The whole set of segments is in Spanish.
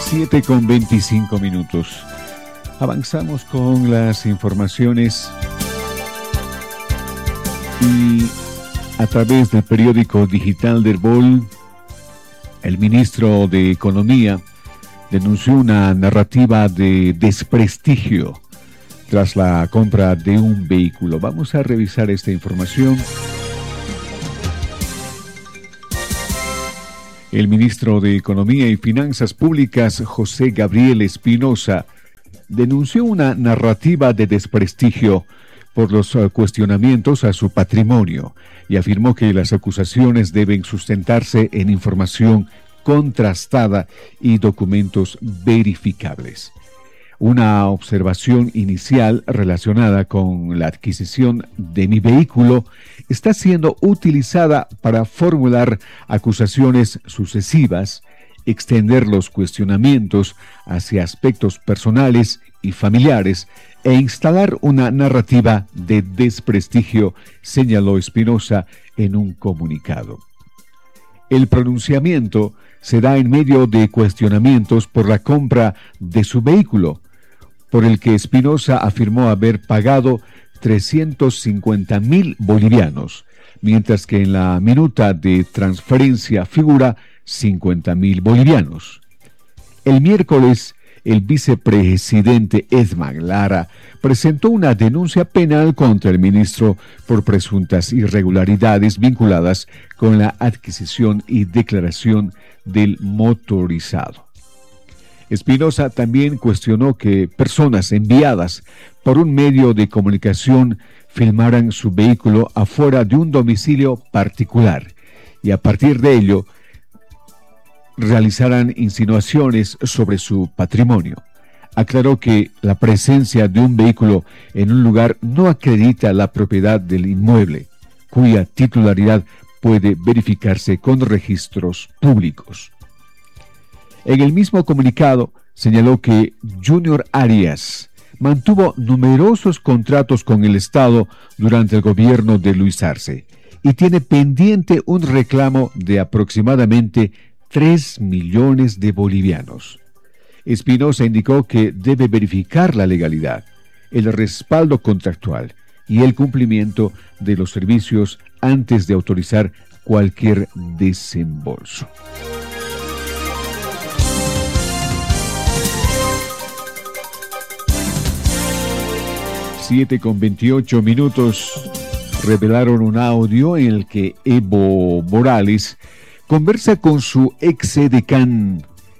7:25. Avanzamos con las informaciones y a través del periódico digital del Bol, el ministro de Economía denunció una narrativa de desprestigio tras la compra de un vehículo. Vamos a revisar esta información. El ministro de Economía y Finanzas Públicas, José Gabriel Espinosa, denunció una narrativa de desprestigio por los cuestionamientos a su patrimonio y afirmó que las acusaciones deben sustentarse en información contrastada y documentos verificables. Una observación inicial relacionada con la adquisición de mi vehículo está siendo utilizada para formular acusaciones sucesivas, extender los cuestionamientos hacia aspectos personales y familiares e instalar una narrativa de desprestigio, señaló Espinosa en un comunicado. El pronunciamiento se da en medio de cuestionamientos por la compra de su vehículo, por el que Espinosa afirmó haber pagado 350.000 bolivianos, mientras que en la minuta de transferencia figura 50.000 bolivianos. El miércoles, el vicepresidente Edman Lara presentó una denuncia penal contra el ministro por presuntas irregularidades vinculadas con la adquisición y declaración del motorizado. Espinosa también cuestionó que personas enviadas por un medio de comunicación filmaran su vehículo afuera de un domicilio particular y a partir de ello realizaran insinuaciones sobre su patrimonio. Aclaró que la presencia de un vehículo en un lugar no acredita la propiedad del inmueble, cuya titularidad puede verificarse con registros públicos. En el mismo comunicado señaló que Junior Arias mantuvo numerosos contratos con el Estado durante el gobierno de Luis Arce y tiene pendiente un reclamo de aproximadamente 3 millones de bolivianos. Espinosa indicó que debe verificar la legalidad, el respaldo contractual y el cumplimiento de los servicios antes de autorizar cualquier desembolso. 7:28. Revelaron un audio en el que Evo Morales conversa con su exedecán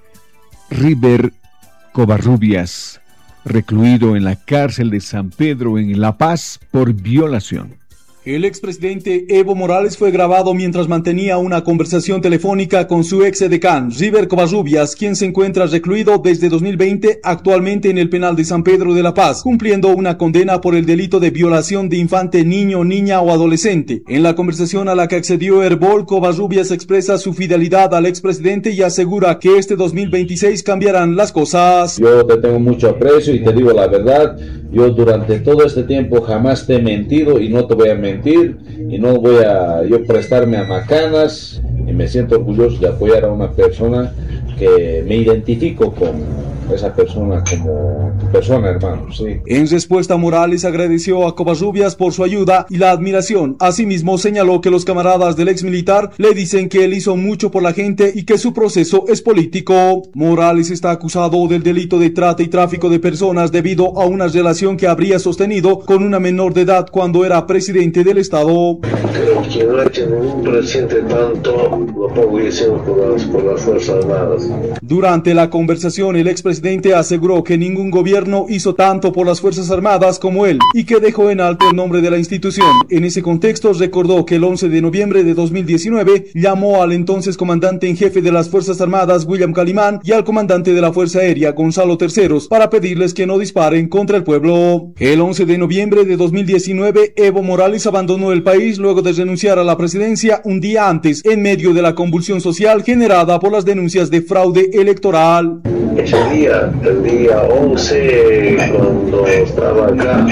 River Covarrubias, recluido en la cárcel de San Pedro en La Paz por violación. El expresidente Evo Morales fue grabado mientras mantenía una conversación telefónica con su exedecán, River Covarrubias, quien se encuentra recluido desde 2020 actualmente en el penal de San Pedro de La Paz, cumpliendo una condena por el delito de violación de infante, niño, niña o adolescente. En la conversación a la que accedió Herbol, Covarrubias expresa su fidelidad al expresidente y asegura que este 2026 cambiarán las cosas. Yo te tengo mucho aprecio y te digo la verdad, yo durante todo este tiempo jamás te he mentido y no te voy a mentir. Y no voy a yo prestarme a macanas y me siento orgulloso de apoyar a una persona que me identifico con esa persona como tu persona, hermano, sí. En respuesta, Morales agradeció a Covarrubias por su ayuda y la admiración. Asimismo, señaló que los camaradas del ex militar le dicen que él hizo mucho por la gente y que su proceso es político. Morales está acusado del delito de trata y tráfico de personas debido a una relación que habría sostenido con una menor de edad cuando era presidente del Estado. Creo que no ha hecho ningún presidente tanto lo pongo diciendo por las Fuerzas Armadas. Durante la conversación, el expresidente aseguró que ningún gobierno hizo tanto por las Fuerzas Armadas como él y que dejó en alto el nombre de la institución. En ese contexto, recordó que el 11 de noviembre de 2019 llamó al entonces comandante en jefe de las Fuerzas Armadas, William Calimán, y al comandante de la Fuerza Aérea, Gonzalo Terceros, para pedirles que no disparen contra el pueblo. El 11 de noviembre de 2019, Evo Morales abandonó el país luego de renunciar a la presidencia un día antes, en medio de la convulsión social generada por las denuncias de fraude electoral. Ese día, el día 11, cuando estaba acá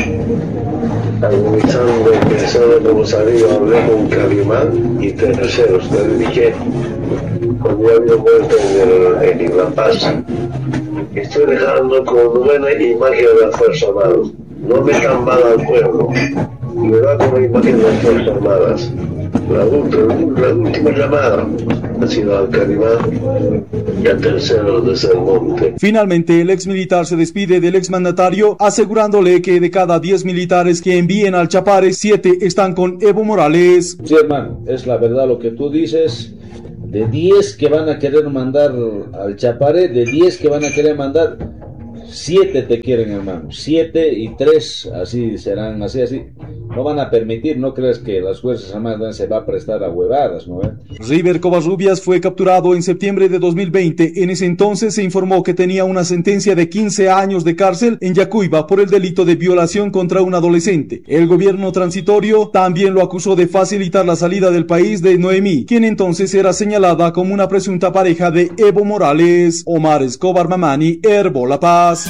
agonizando, pensando cómo salir, hablé con Calimán y Terceros. Le dije, cuando ya había vuelto en La Paz, Estoy dejando como buena imagen de las Fuerzas Armadas. No me tan mal al pueblo. Y me da como imagen de las Fuerzas Armadas. La última llamada ha sido al Carimán y al tercero de el monte. Finalmente, el ex militar se despide del exmandatario asegurándole que de cada 10 militares que envíen al Chapare, 7 están con Evo Morales. Sí, hermano, es la verdad lo que tú dices. De 10 que van a querer mandar al Chapare, de 10 que van a querer mandar, 7 te quieren, hermano. 7 y 3, así serán, así. No van a permitir, no crees que las Fuerzas Armadas se va a prestar a huevadas, ¿no? River Covarrubias fue capturado en septiembre de 2020. En ese entonces se informó que tenía una sentencia de 15 años de cárcel en Yacuiba por el delito de violación contra un adolescente. El gobierno transitorio también lo acusó de facilitar la salida del país de Noemí, quien entonces era señalada como una presunta pareja de Evo Morales. Omar Escobar Mamani, Herbo La Paz.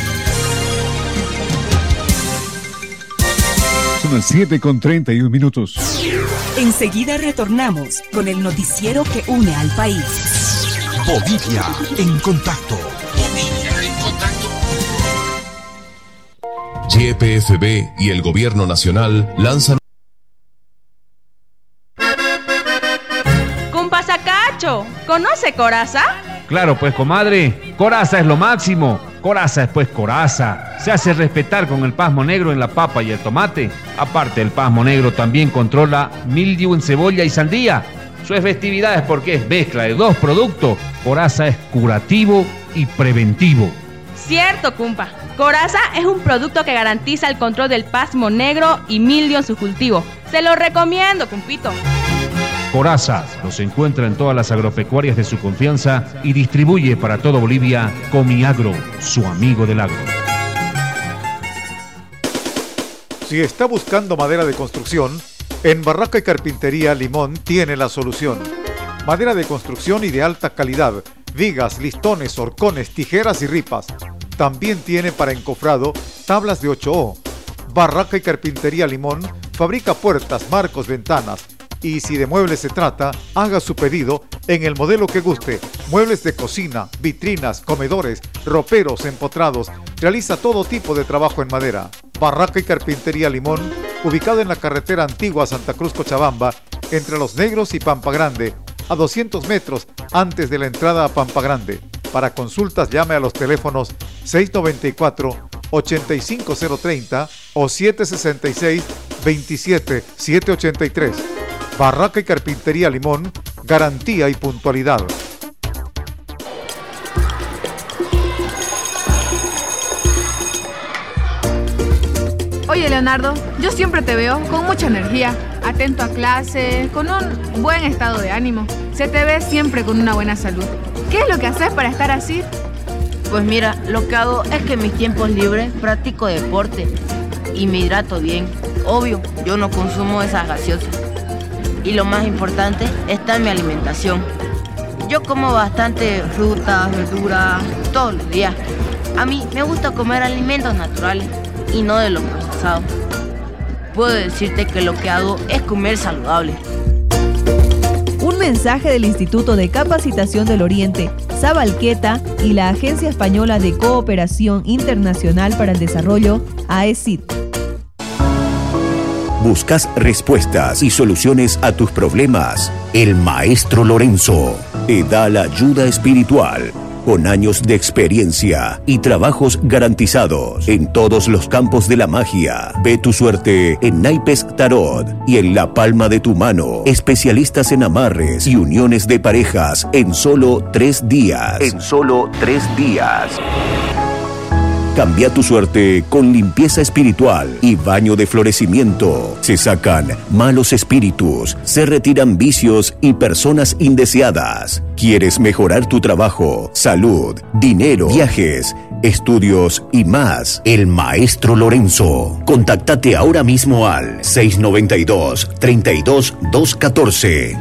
Son las 7:31. Enseguida retornamos con el noticiero que une al país. Bolivia en contacto. YPFB y el Gobierno Nacional lanzan. Compa Sacacho, ¿conoce Coraza? Claro, pues, comadre, Coraza es lo máximo. Coraza es pues Coraza. Se hace respetar con el pasmo negro en la papa y el tomate. Aparte, el pasmo negro también controla mildiu en cebolla y sandía. Su efectividad es porque es mezcla de 2 productos. Coraza es curativo y preventivo. Cierto, compa. Coraza es un producto que garantiza el control del pasmo negro y mildio en su cultivo. Se lo recomiendo, compito. Coraza los encuentra en todas las agropecuarias de su confianza y distribuye para todo Bolivia Comiagro, su amigo del agro. Si está buscando madera de construcción, en Barraca y Carpintería Limón tiene la solución. Madera de construcción y de alta calidad, vigas, listones, horcones, tijeras y ripas. También tiene para encofrado tablas de 8O. Barraca y Carpintería Limón fabrica puertas, marcos, ventanas. Y si de muebles se trata, haga su pedido en el modelo que guste. Muebles de cocina, vitrinas, comedores, roperos, empotrados. Realiza todo tipo de trabajo en madera. Barraca y Carpintería Limón, ubicado en la carretera antigua Santa Cruz Cochabamba, entre Los Negros y Pampa Grande, a 200 metros antes de la entrada a Pampa Grande. Para consultas llame a los teléfonos 694-85030 o 766-27783. Barraca y Carpintería Limón, garantía y puntualidad. Oye, Leonardo, yo siempre te veo con mucha energía, atento a clase, con un buen estado de ánimo. Se te ve siempre con una buena salud. ¿Qué es lo que haces para estar así? Pues mira, lo que hago es que en mis tiempos libres practico deporte y me hidrato bien. Obvio, yo no consumo esas gaseosas. Y lo más importante está en mi alimentación. Yo como bastante frutas, verduras, todos los días. A mí me gusta comer alimentos naturales y no de lo procesado. Puedo decirte que lo que hago es comer saludable. Un mensaje del Instituto de Capacitación del Oriente, Sabalqueta y la Agencia Española de Cooperación Internacional para el Desarrollo, AECID. ¿Buscas respuestas y soluciones a tus problemas? El Maestro Lorenzo te da la ayuda espiritual, con años de experiencia y trabajos garantizados en todos los campos de la magia. Ve tu suerte en naipes tarot y en la palma de tu mano. Especialistas en amarres y uniones de parejas en solo 3 días. Cambia tu suerte con limpieza espiritual y baño de florecimiento. Se sacan malos espíritus, se retiran vicios y personas indeseadas. ¿Quieres mejorar tu trabajo, salud, dinero, viajes, estudios y más? El Maestro Lorenzo. Contáctate ahora mismo al 692-32214.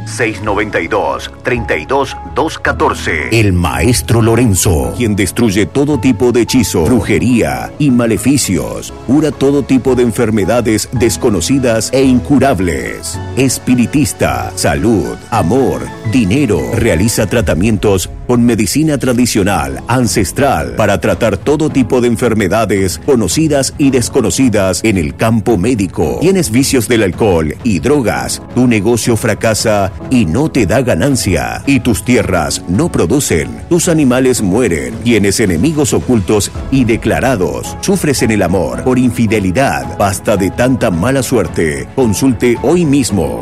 692-32214. El Maestro Lorenzo, quien destruye todo tipo de hechizo, brujería brujería y maleficios. Cura todo tipo de enfermedades desconocidas e incurables. Espiritista, salud, amor, dinero. Realiza tratamientos con medicina tradicional, ancestral, para tratar todo tipo de enfermedades conocidas y desconocidas en el campo médico. Tienes vicios del alcohol y drogas. Tu negocio fracasa y no te da ganancia. Y tus tierras no producen. Tus animales mueren. Tienes enemigos ocultos y declarados. Sufres en el amor por infidelidad. Basta de tanta mala suerte. Consulte hoy mismo.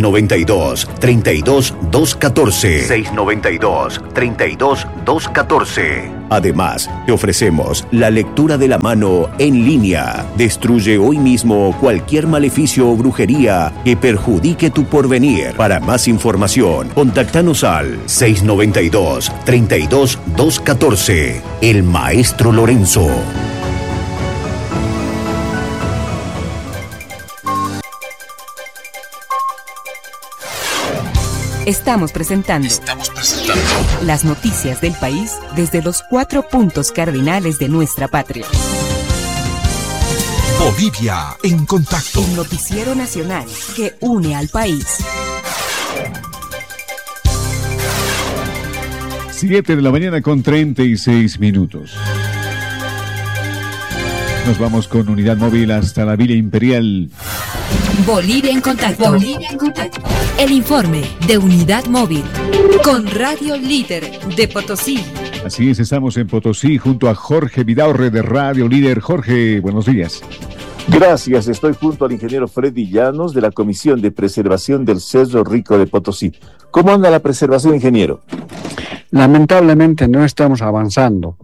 692-32-214. 692-32-214. Además, te ofrecemos la lectura de la mano en línea. Destruye hoy mismo cualquier maleficio o brujería que perjudique tu porvenir. Para más información, contáctanos al 692-32-214. El Maestro Lorenzo. Estamos presentando las noticias del país desde los 4 puntos cardinales de nuestra patria. Bolivia en contacto. El noticiero nacional que une al país. 7 de la mañana con 36 minutos. Nos vamos con unidad móvil hasta la Villa Imperial. Bolivia en contacto. Bolivia en contacto. El informe de unidad móvil con Radio Líder de Potosí. Así es, estamos en Potosí junto a Jorge Vidaurre de Radio Líder. Jorge, buenos días. Gracias, estoy junto al ingeniero Freddy Llanos de la Comisión de Preservación del Cerro Rico de Potosí. ¿Cómo anda la preservación, ingeniero? Lamentablemente no estamos avanzando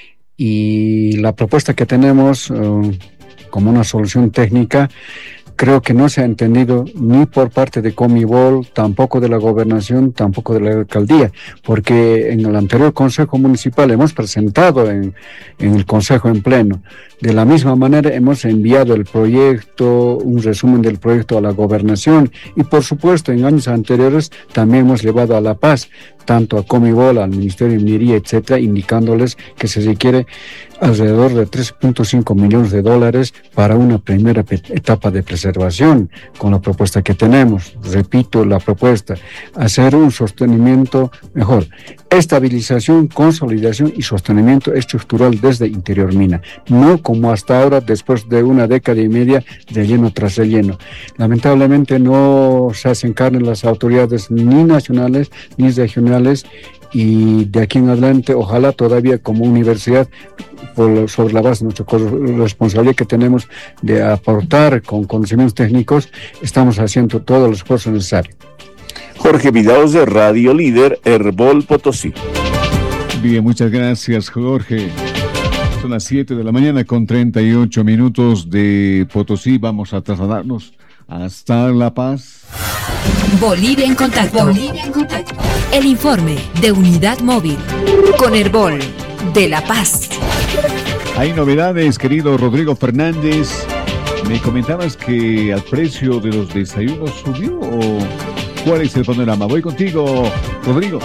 y la propuesta que tenemos como una solución técnica creo que no se ha entendido ni por parte de Comibol, tampoco de la gobernación, tampoco de la alcaldía, porque en el anterior consejo municipal hemos presentado en el consejo en pleno. De la misma manera hemos enviado el proyecto, un resumen del proyecto a la gobernación y por supuesto en años anteriores también hemos llevado a La Paz, tanto a Comibol, al Ministerio de Minería, etcétera, indicándoles que se requiere alrededor de $3.5 millones para una primera etapa de preservación con la propuesta que tenemos. Repito la propuesta, hacer un sostenimiento mejor, estabilización, consolidación y sostenimiento estructural desde interior mina, no como hasta ahora después de una década y media relleno tras relleno. Lamentablemente no se hacen carne las autoridades ni nacionales ni regionales y de aquí en adelante ojalá todavía como universidad sobre la base de nuestra responsabilidad que tenemos de aportar con conocimientos técnicos, estamos haciendo todo el esfuerzo necesario. Jorge Vidaos de Radio Líder, Herbol Potosí. Bien, muchas gracias, Jorge. Son las 7 de la mañana con 38 minutos de Potosí. Vamos a trasladarnos hasta La Paz. Bolivia en contacto. Bolivia en contacto. El informe de unidad móvil con Herbol de La Paz. Hay novedades, querido Rodrigo Fernández. Me comentabas que el precio de los desayunos subió o ¿cuál es el panorama? Voy contigo, Rodrigo.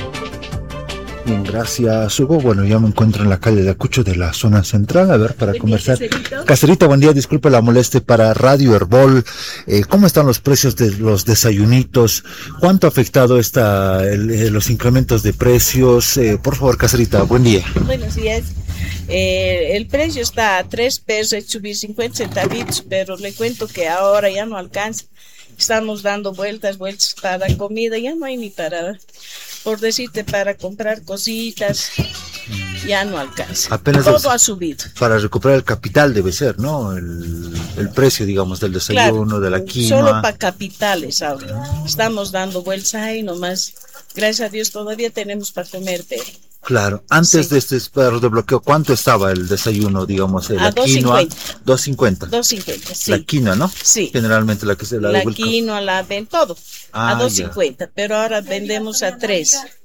Bien, gracias, Hugo. Bueno, ya me encuentro en la calle de Acucho de la zona central, a ver, para conversar. Caserita, buen día, disculpe la molestia para Radio Herbol. ¿Cómo están los precios de los desayunitos? ¿Cuánto ha afectado los incrementos de precios? Por favor, Caserita, buen día. Buenos días. El precio está a 3 pesos, subir 50 centavitos, pero le cuento que ahora ya no alcanza. Estamos dando vueltas para comida, ya no hay ni para, por decirte, para comprar cositas, ya no alcanza. Apenas todo ha subido. Para recuperar el capital debe ser, ¿no? El precio, digamos, del desayuno, claro, de la quinoa. Solo para capitales ahora. Estamos dando vueltas ahí nomás. Gracias a Dios todavía tenemos para comer, pero... Claro, antes de este perro de bloqueo, ¿cuánto estaba el desayuno, digamos, la quinoa? 2.50. 2.50, sí. La quinoa, ¿no? Sí. Generalmente la que se la quinoa, la ven todo, a 2.50, pero ahora vendemos a 3.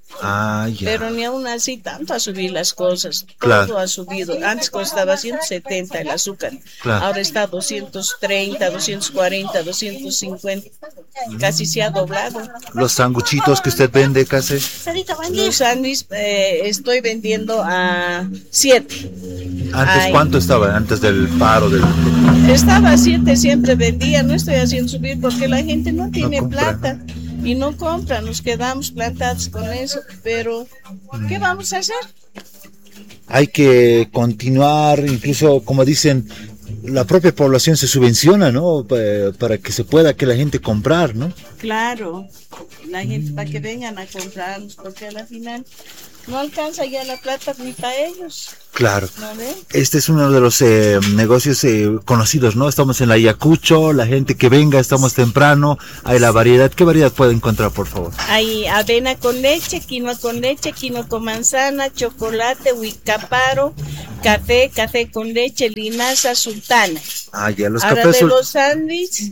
Pero ni aún así tanto ha subido las cosas. Claro. Todo ha subido. Antes costaba 170 el azúcar. Claro. Ahora está 230, 240, 250. Casi se ha doblado. Los sanguchitos que usted vende, casi. Los sándwiches estoy vendiendo a 7. ¿Antes cuánto estaba? Antes del paro del... Estaba a 7, siempre vendía. No estoy haciendo subir porque la gente no tiene plata. Y no compra, nos quedamos plantados con eso, pero ¿qué vamos a hacer? Hay que continuar, incluso como dicen, la propia población se subvenciona, ¿no? Para que se pueda que la gente comprar, ¿no? Claro, la gente para que vengan a comprarnos, porque al final no alcanza ya la plata ni para ellos. Claro. ¿No ve? Este es uno de los negocios conocidos, ¿no? Estamos en la Ayacucho, la gente que venga, estamos temprano, hay la variedad. ¿Qué variedad puede encontrar, por favor? Hay avena con leche, quinoa con manzana, chocolate, huicaparo, café con leche, linaza, sultana. Ya los Ahora cafés. de los sándwiches,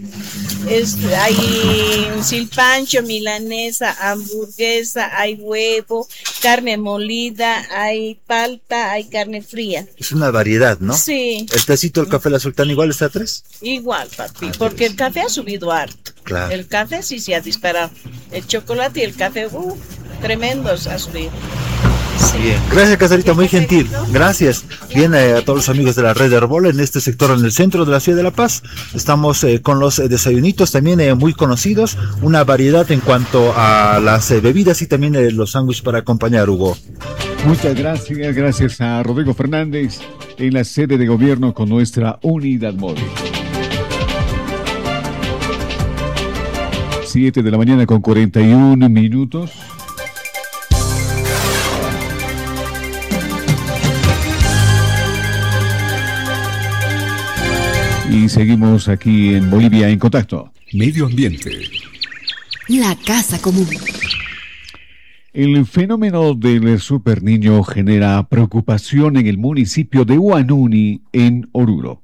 hay silpancho, milanesa, hamburguesa, hay huevo, carne molida, hay palta, hay carne fría. Es una variedad, ¿no? Sí. ¿El tecito del café La Sultana igual está a 3? Igual, papi, porque el café ha subido harto. Claro. El café sí se ha disparado. El chocolate y el café, tremendos ha subido. Bien, gracias Caserita, muy gentil, gracias. Bien, a todos los amigos de la red de Herbol en este sector en el centro de la ciudad de La Paz. Estamos con los desayunitos también muy conocidos, una variedad en cuanto a las bebidas y también los sándwiches para acompañar, Hugo. Muchas gracias, gracias a Rodrigo Fernández en la sede de gobierno con nuestra unidad móvil. 7 de la mañana con 41 minutos. Y seguimos aquí en Bolivia en contacto. Medio ambiente. La casa común. El fenómeno del superniño genera preocupación en el municipio de Huanuni, en Oruro.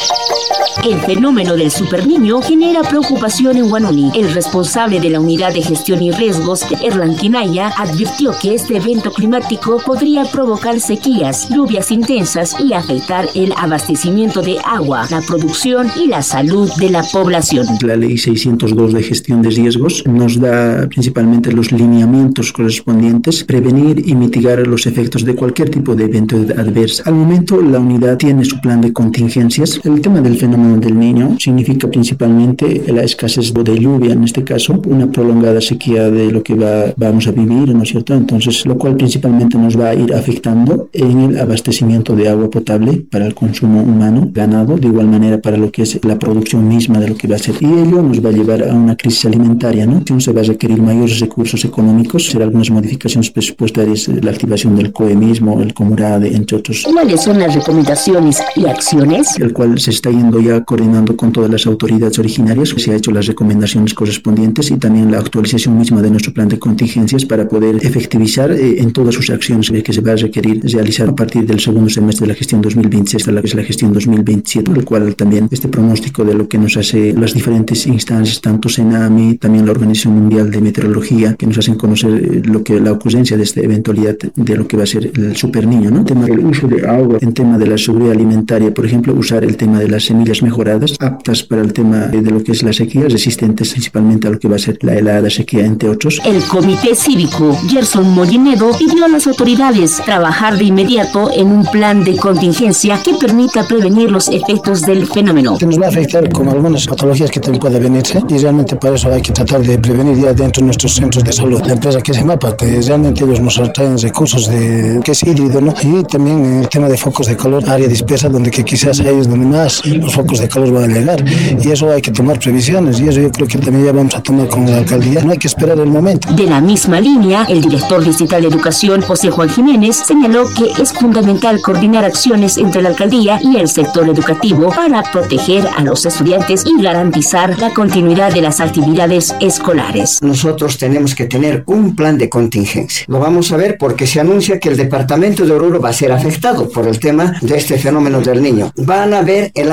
El fenómeno del superniño genera preocupación en Huanuni. El responsable de la Unidad de Gestión y Riesgos, Erlan Quinaya, advirtió que este evento climático podría provocar sequías, lluvias intensas y afectar el abastecimiento de agua, la producción y la salud de la población. La Ley 602 de Gestión de Riesgos nos da principalmente los lineamientos correspondientes, prevenir y mitigar los efectos de cualquier tipo de evento adverso. Al momento, la unidad tiene su plan de contingencias. El tema del fenómeno del niño significa principalmente la escasez de lluvia, en este caso una prolongada sequía de lo que vamos a vivir, ¿no es cierto? Entonces, lo cual principalmente nos va a ir afectando en el abastecimiento de agua potable para el consumo humano, ganado, de igual manera para lo que es la producción misma de lo que va a ser. Y ello nos va a llevar a una crisis alimentaria, ¿no? Se va a requerir mayores recursos económicos, será algunas modificaciones presupuestarias, la activación del COE mismo, el Comurade, entre otros. ¿Cuáles son las recomendaciones y acciones? El cual se está yendo ya coordinando con todas las autoridades originarias, se ha hecho las recomendaciones correspondientes y también la actualización misma de nuestro plan de contingencias para poder efectivizar en todas sus acciones que se va a requerir realizar a partir del segundo semestre de la gestión 2026 hasta la que es la gestión 2027, el cual también este pronóstico de lo que nos hace las diferentes instancias, tanto Senami, también la Organización Mundial de Meteorología, que nos hacen conocer la ocurrencia de esta eventualidad de lo que va a ser el superniño, ¿no? El tema del uso de agua, en tema de la seguridad alimentaria, por ejemplo, usar el tema de las semillas mejoradas, aptas para el tema de lo que es la sequía, resistentes principalmente a lo que va a ser la helada, sequía, entre otros. El Comité Cívico Gerson Mollinedo pidió a las autoridades trabajar de inmediato en un plan de contingencia que permita prevenir los efectos del fenómeno. Nos va a afectar con algunas patologías que también puede venirse y realmente para eso hay que tratar de prevenir ya dentro de nuestros centros de salud. La empresa que se mapa, que realmente ellos nos traen recursos que es híbrido, ¿no? Y también el tema de focos de calor, área dispersa, donde que quizás ahí es donde más los focos de calor van a llegar, y eso hay que tomar previsiones, y eso yo creo que también ya vamos a tomar con la alcaldía, no hay que esperar el momento. De la misma línea, el director distrital de Educación, José Juan Jiménez, señaló que es fundamental coordinar acciones entre la alcaldía y el sector educativo para proteger a los estudiantes y garantizar la continuidad de las actividades escolares. Nosotros tenemos que tener un plan de contingencia. Lo vamos a ver porque se anuncia que el departamento de Oruro va a ser afectado por el tema de este fenómeno del niño. Van a haber heladas,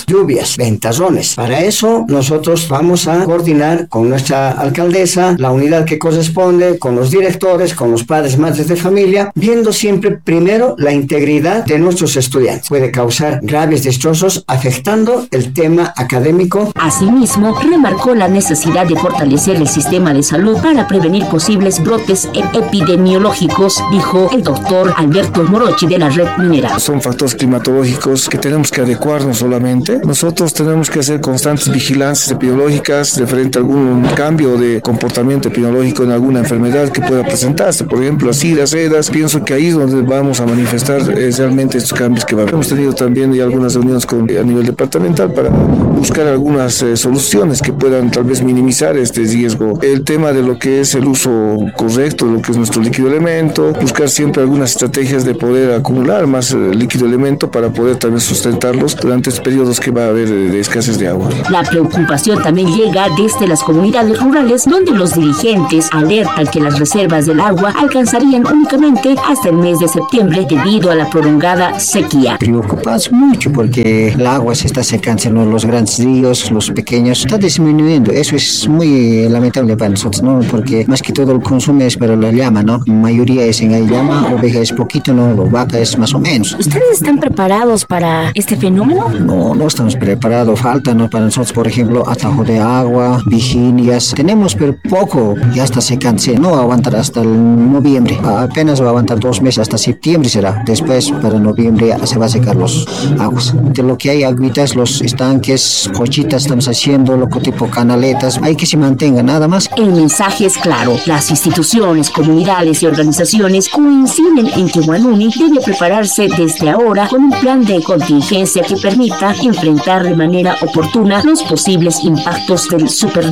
truenos, lluvias, ventazones. Para eso nosotros vamos a coordinar con nuestra alcaldesa, la unidad que corresponde, con los directores, con los padres, madres de familia, viendo siempre primero la integridad de nuestros estudiantes. Puede causar graves destrozos afectando el tema académico. Asimismo, remarcó la necesidad de fortalecer el sistema de salud para prevenir posibles brotes epidemiológicos, dijo el doctor Alberto Morochi de la Red Minera. Son factores climatológicos que tenemos que adecuarnos solamente. Nosotros tenemos que hacer constantes vigilancias epidemiológicas de frente a algún cambio de comportamiento epidemiológico en alguna enfermedad que pueda presentarse, por ejemplo, las sedas. Pienso que ahí es donde vamos a manifestar realmente estos cambios que va a haber. Hemos tenido también ya algunas reuniones a nivel departamental para buscar algunas soluciones que puedan tal vez minimizar este riesgo. El tema de lo que es el uso correcto de lo que es nuestro líquido elemento, buscar siempre algunas estrategias de poder acumular más líquido elemento para poder también sustentarlos durante estos periodos que va a haber de escasez de agua. La preocupación también llega desde las comunidades rurales, donde los dirigentes alertan que las reservas del agua alcanzarían únicamente hasta el mes de septiembre debido a la prolongada sequía. Preocupados mucho porque el agua se está secando en los grandes ríos, los pequeños, está disminuyendo. Eso es muy lamentable para nosotros, ¿no? Porque más que todo el consumo es para la llama, ¿no? La mayoría es en la llama, oveja es poquito, ¿no? Vaca es más o menos. ¿Ustedes están preparados para este fenómeno? No estamos preparados. Falta, ¿no? Para nosotros, por ejemplo, atajo de agua, vigilias. Tenemos, pero poco. Ya está secando. No va a aguantar hasta el noviembre. Apenas va a aguantar 2 meses, hasta septiembre será. Después, para noviembre, ya se va a secar los aguas. De lo que hay, agüitas, los estanques, cochitas estamos haciendo, loco tipo canaletas. Hay que se mantenga, nada más. El mensaje es claro. Las instituciones, comunidades y organizaciones coinciden en que Huanuni debe prepararse desde ahora con un plan de contingencia que permita enfrentar de manera oportuna los posibles impactos del superniño.